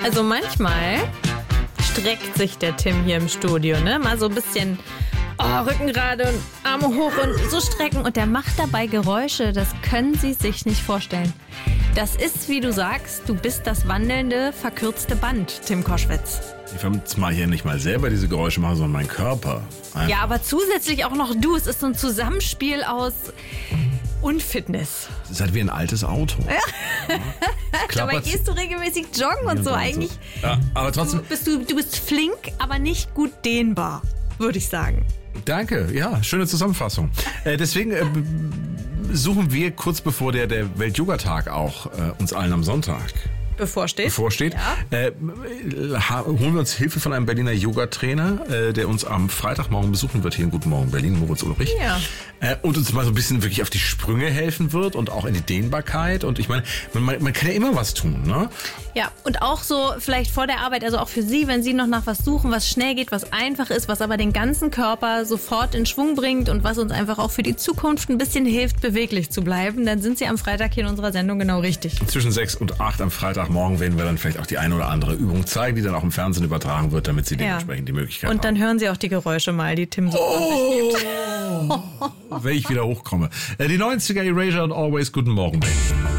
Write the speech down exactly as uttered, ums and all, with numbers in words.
Also manchmal streckt sich der Tim hier im Studio, ne? Mal so ein bisschen oh, Rücken gerade und Arme hoch und so strecken. Und der macht dabei Geräusche, das können Sie sich nicht vorstellen. Das ist, wie du sagst, du bist das wandelnde, verkürzte Band, Tim Koschwitz. Ich will jetzt mal hier nicht mal selber diese Geräusche machen, sondern mein Körper. Einfach. Ja, aber zusätzlich auch noch du. Es ist so ein Zusammenspiel aus Unfitness. Das ist halt wie ein altes Auto. Ja. Dabei gehst du regelmäßig joggen und so. Und Eigentlich so. Ja, aber trotzdem. Du bist, du, du bist flink, aber nicht gut dehnbar, würde ich sagen. Danke, ja, schöne Zusammenfassung. Äh, deswegen äh, suchen wir kurz bevor der, der Welt-Yoga-Tag auch äh, uns allen am Sonntag bevorsteht, bevorsteht ja. äh, holen wir uns Hilfe von einem Berliner Yoga-Trainer, äh, der uns am Freitagmorgen besuchen wird hier in Guten Morgen Berlin, Moritz Ulrich. Ja. Äh, und uns mal so ein bisschen wirklich auf die Sprünge helfen wird und auch in die Dehnbarkeit. Und ich meine, man, man kann ja immer was tun, ne? Ja, und auch so vielleicht vor der Arbeit, also auch für Sie, wenn Sie noch nach was suchen, was schnell geht, was einfach ist, was aber den ganzen Körper sofort in Schwung bringt und was uns einfach auch für die Zukunft ein bisschen hilft, beweglich zu bleiben, dann sind Sie am Freitag hier in unserer Sendung genau richtig. Zwischen sechs und acht am Freitagmorgen werden wir dann vielleicht auch die eine oder andere Übung zeigen, die dann auch im Fernsehen übertragen wird, damit Sie dementsprechend ja. die Möglichkeit und haben. Und dann hören Sie auch die Geräusche mal, die Tim so oh, gibt. Wenn ich wieder hochkomme. Die neunziger Erasure und Always Guten Morgen, Baby.